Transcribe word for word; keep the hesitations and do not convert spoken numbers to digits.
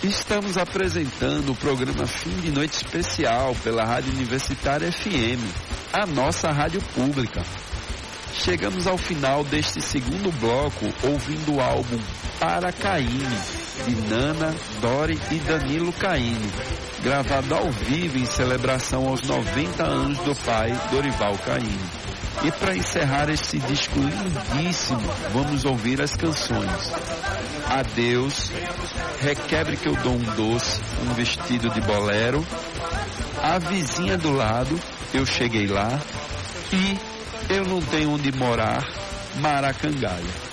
Estamos apresentando o programa Fim de Noite Especial pela Rádio Universitária F M, a nossa rádio pública. Chegamos ao final deste segundo bloco ouvindo o álbum Para Caine, de Nana, Dori e Danilo Caine, gravado ao vivo em celebração aos noventa anos do pai, Dorival Caine. E para encerrar este disco lindíssimo, vamos ouvir as canções Adeus, Requebre que eu dou um doce, um vestido de bolero, A Vizinha do Lado, Eu Cheguei Lá, e Eu Não Tenho Onde Morar, Maracangalha.